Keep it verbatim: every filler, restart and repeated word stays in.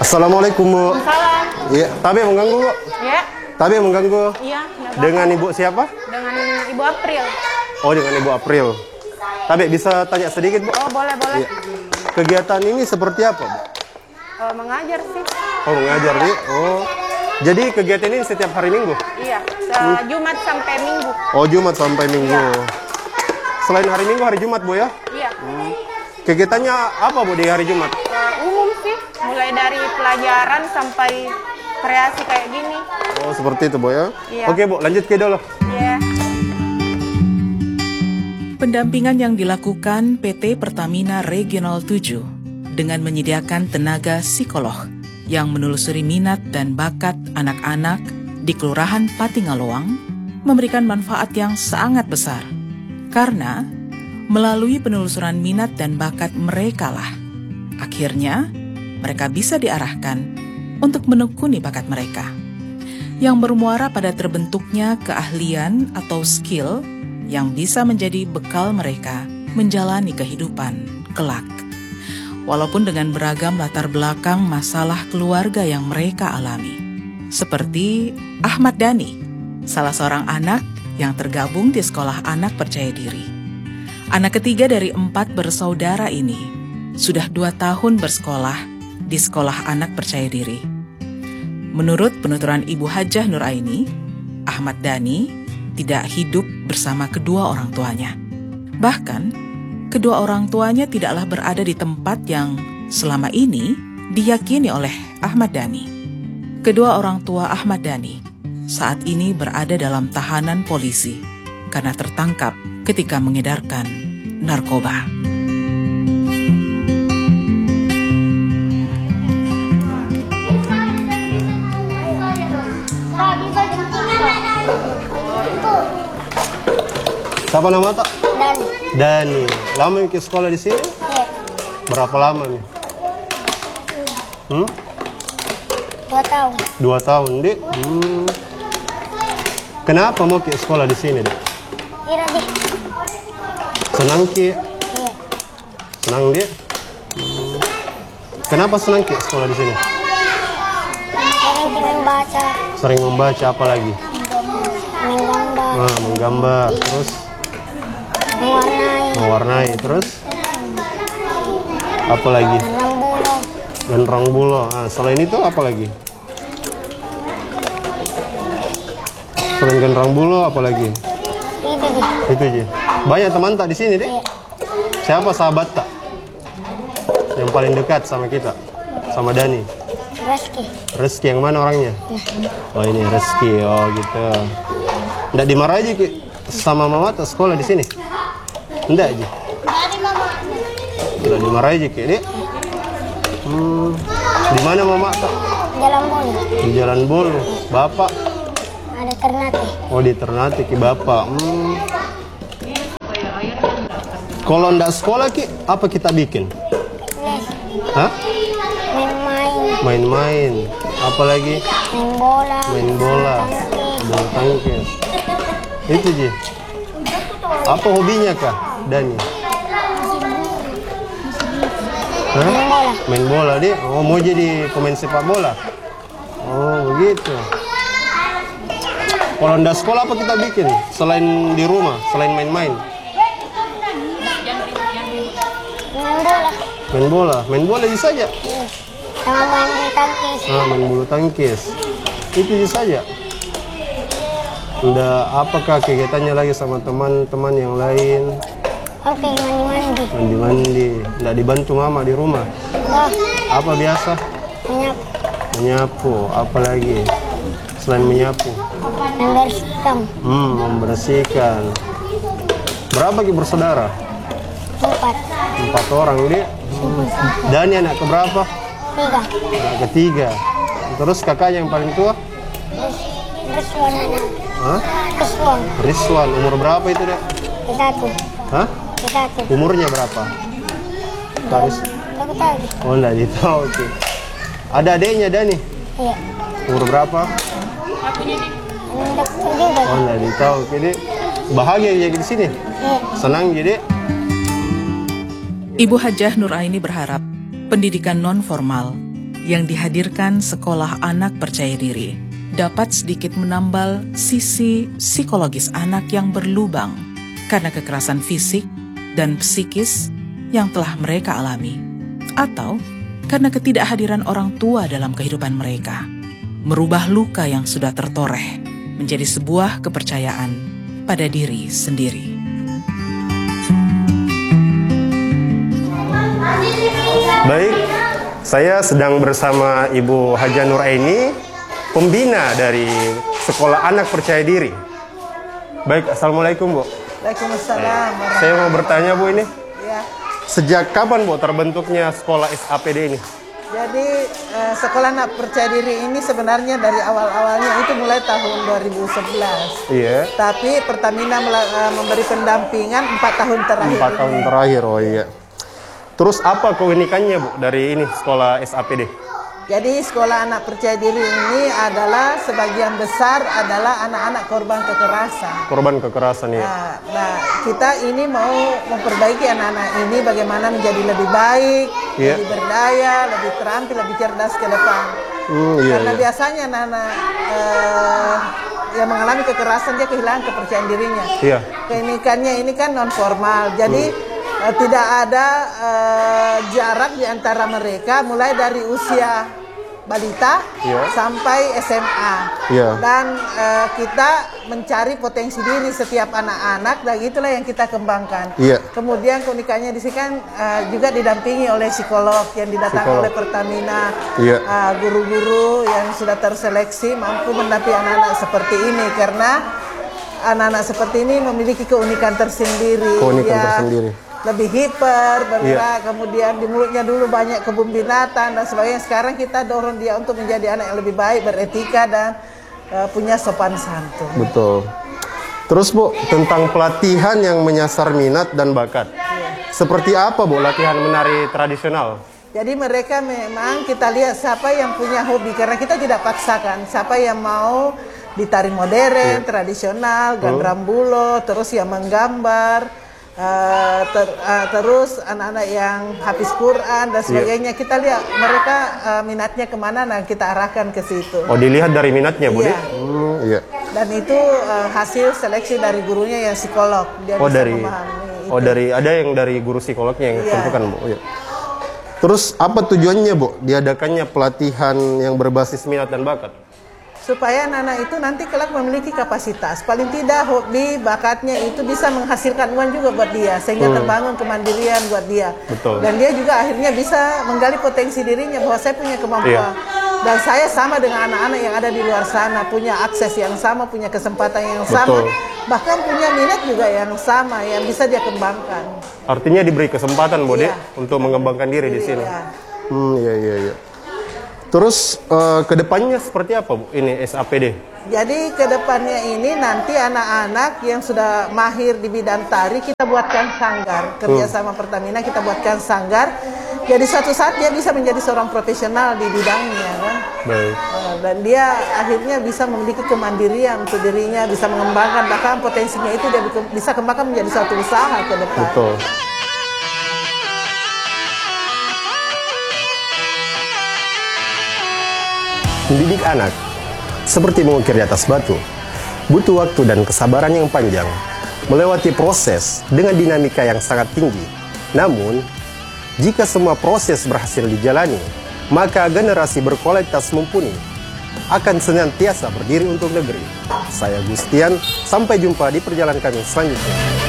Assalamualaikum, Bu. Salam. Iya, tapi mengganggu, Bu? Ya. Tapi mengganggu. Iya. Dengan Ibu siapa? Dengan Ibu April. Oh, dengan Ibu April. Tapi bisa tanya sedikit, Bu? Oh, boleh, boleh. Iya. Kegiatan ini seperti apa, Bu? Oh, mengajar sih. Oh, mengajar, Bu. Oh. Jadi kegiatan ini setiap hari Minggu? Iya, se- Jumat sampai Minggu. Oh, Jumat sampai Minggu. Iya. Selain hari Minggu, hari Jumat, Bu ya? Iya. Hmm. Kegiatannya apa, Bu, di hari Jumat? Uh, umum sih, mulai dari pelajaran sampai kreasi kayak gini. Oh, seperti itu, Bu ya? Iya. Oke, Bu, lanjut ke dulu. Iya. Pendampingan yang dilakukan P T Pertamina Regional tujuh dengan menyediakan tenaga psikolog yang menelusuri minat dan bakat anak-anak di Kelurahan Patingaloang memberikan manfaat yang sangat besar. Karena melalui penelusuran minat dan bakat mereka lah, akhirnya mereka bisa diarahkan untuk menekuni bakat mereka yang bermuara pada terbentuknya keahlian atau skill yang bisa menjadi bekal mereka menjalani kehidupan kelak. Walaupun dengan beragam latar belakang masalah keluarga yang mereka alami. Seperti Ahmad Dhani, salah seorang anak yang tergabung di Sekolah Anak Percaya Diri. Anak ketiga dari empat bersaudara ini sudah dua tahun bersekolah di Sekolah Anak Percaya Diri. Menurut penuturan Ibu Hajah Nuraini, Ahmad Dhani tidak hidup bersama kedua orang tuanya. Bahkan, kedua orang tuanya tidaklah berada di tempat yang selama ini diyakini oleh Ahmad Dhani. Kedua orang tua Ahmad Dhani saat ini berada dalam tahanan polisi karena tertangkap ketika mengedarkan narkoba. Siapa nama tak? Dani. Dani. Lama ke sekolah di sini? Iya. Berapa lama nih? Hmm? Dua tahun. Dua tahun, Dik. Hmm. Kenapa mau ke sekolah di sini, Dik? Tidak deh. Senang Ki? Iya. Senang, Dik? Hmm. Kenapa senang ke sekolah di sini? Sering membaca, Sering membaca, apa lagi? menggambar, Nah, menggambar, terus mewarnai, mewarnai, terus apa lagi? menang bulu, Genrong bulo. Nah, selain itu apa lagi? Selain genrong bulo, apa lagi? itu deh. Itu aja. Banyak teman tak di sini, Dik? Iya. Siapa sahabat tak? Yang paling dekat sama kita? Sama Dani? Reski. Reski yang mana orangnya? Oh, ini Reski. Oh, gitu. Nggak dimarahi aja Ki sama mama tak sekolah di sini? Nggak aja. Nggak dimarahi aja Ki, Dik. Hmm. Di mana mama tak? Jalan bulu. Di Jalan Bolu. Bapak? Ada Ternate. Oh, di Ternate Ki bapak. Hmm. Kalau ndak sekolah Ki, apa kita bikin? Les. Hah? Main-main. Main-main. Apa lagi? Main bola. Main bola. Tangkis. Bulu tangkis. Itu Ji. Apa hobinya Kak, Dani? Hah? Main bola. Main bola dia. Oh, mau jadi pemain sepak bola. Oh, begitu. Kalau ndak sekolah apa kita bikin? Selain di rumah, selain main-main. Main bola. Main bola, main bola aja saja. Iya. Sama main bulu tangkis. Ah, main bulu tangkis. Itu aja saja. Ndak apakah kegiatannya lagi sama teman-teman yang lain? Oke, mandi-mandi. Mandi-mandi. Ndak dibantu mama di rumah. Wah, Apa biasa? menyapu. Menyapu. Apa lagi? Selain menyapu. Membersihkan. Hmm, membersihkan. Berapa Ki bersaudara? Empat. Empat orang dia. Dani anak keberapa? Tiga. Anak ketiga. Terus kakaknya yang paling tua? Rizwan anak. Hah? Rizwan. Rizwan. Umur berapa itu dek? Satu. Hah? Satu. Umurnya berapa? Tahu? Aku tahu. Oh, enggak ditahu Ki. Ada adiknya Dani? Iya. Umur berapa? Enggak juga. Oh, enggak ditahu Ki. Dek. Bahagia jadi di sini? Iya. Senang jadi? Ibu Hajah Nuraini berharap pendidikan non-formal yang dihadirkan Sekolah Anak Percaya Diri dapat sedikit menambal sisi psikologis anak yang berlubang karena kekerasan fisik dan psikis yang telah mereka alami, atau karena ketidakhadiran orang tua dalam kehidupan mereka, merubah luka yang sudah tertoreh menjadi sebuah kepercayaan pada diri sendiri. Baik, saya sedang bersama Ibu Haja Nuraini, pembina dari Sekolah Anak Percaya Diri. Baik, Assalamualaikum Bu. Waalaikumsalam. Eh, saya mau bertanya Bu ini, Ya, sejak kapan Bu terbentuknya Sekolah S A P D ini? jadi eh, Sekolah Anak Percaya Diri ini sebenarnya dari awal-awalnya itu mulai tahun dua ribu sebelas. Iya. Tapi Pertamina mela- eh, memberi pendampingan empat tahun terakhir. Empat ini. tahun terakhir, oh iya. Terus apa keunikannya Bu dari ini Sekolah S A P D? Jadi Sekolah Anak Percaya Diri ini adalah sebagian besar adalah anak-anak korban kekerasan. Korban kekerasan ya. Nah, nah, kita ini mau memperbaiki anak-anak ini bagaimana menjadi lebih baik, Iya. lebih berdaya, lebih terampil, lebih cerdas ke depan. Hmm, iya, Karena iya. biasanya anak-anak eh, yang mengalami kekerasan dia kehilangan kepercayaan dirinya. Iya. Keunikannya ini kan non formal, jadi eh, tidak ada eh, jarak di antara mereka, mulai dari usia balita Iya. sampai S M A. Iya. Dan eh, kita mencari potensi diri setiap anak-anak, dan itulah yang kita kembangkan. Iya. Kemudian keunikannya di sini kan eh, juga didampingi oleh psikolog yang didatangkan Psikolog. oleh Pertamina. Iya. Eh, guru-guru yang sudah terseleksi mampu mendampingi anak-anak seperti ini, karena anak-anak seperti ini memiliki keunikan tersendiri. Keunikan Dia tersendiri. lebih hiper, bergerak, Iya. kemudian di mulutnya dulu banyak kebun binatang dan sebagainya. Sekarang kita dorong dia untuk menjadi anak yang lebih baik, beretika dan eh, punya sopan santun. Betul. Terus Bu, tentang pelatihan yang menyasar minat dan bakat. Seperti apa Bu latihan menari tradisional? Jadi mereka memang kita lihat siapa yang punya hobi, karena kita tidak paksakan. Siapa yang mau di tari modern, tradisional, gandrambulo, terus yang menggambar, Uh, ter, uh, terus anak-anak yang habis Quran dan sebagainya. Kita lihat mereka uh, minatnya kemana, nah kita arahkan ke situ. Oh, dilihat dari minatnya Bu? Iya. Hmm, iya. Dan itu uh, hasil seleksi dari gurunya yang psikolog. Dia Oh bisa dari, memahami oh itu. dari ada yang dari guru psikolognya yang Iya. tentukan Bu. Iya. Terus apa tujuannya Bu diadakannya pelatihan yang berbasis minat dan bakat? Supaya anak-anak itu nanti kelak memiliki kapasitas. Paling tidak hobi, bakatnya itu bisa menghasilkan uang juga buat dia, sehingga terbangun kemandirian buat dia. Betul. Dan dia juga akhirnya bisa menggali potensi dirinya bahwa saya punya kemampuan. Iya. Dan saya sama dengan anak-anak yang ada di luar sana, punya akses yang sama, punya kesempatan yang sama, Betul. bahkan punya minat juga yang sama, yang bisa dia kembangkan. Artinya diberi kesempatan Bu Iya. De, untuk mengembangkan diri di sini. Ya. Hmm, iya iya iya. Terus eh, kedepannya seperti apa Bu ini S A P D? Jadi kedepannya ini nanti anak-anak yang sudah mahir di bidang tari kita buatkan sanggar, kerjasama Pertamina kita buatkan sanggar. Jadi suatu saat dia bisa menjadi seorang profesional di bidangnya kan. Baik. Eh, Dan dia akhirnya bisa memiliki kemandirian untuk dirinya, bisa mengembangkan, bahkan potensinya itu dia bisa kembangkan menjadi suatu usaha ke depan. Betul. Mendidik anak seperti mengukir di atas batu, butuh waktu dan kesabaran yang panjang, melewati proses dengan dinamika yang sangat tinggi. Namun, jika semua proses berhasil dijalani, maka generasi berkualitas mumpuni akan senantiasa berdiri untuk negeri. Saya Gustian, sampai jumpa di perjalanan kami selanjutnya.